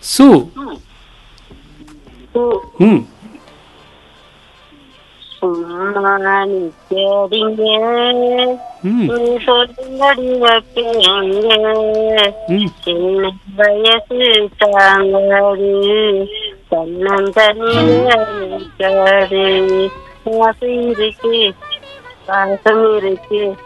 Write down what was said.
சு. ம். சும்மா நிற்காதீங்க, ம். சொல்லுங்கடி வைப்பீங்க, ம். சின்ன வயசு தாங்காது, தன்னந்தனியா இருக்காது, ஆசை இருக்கு, பாசம் இருக்கு,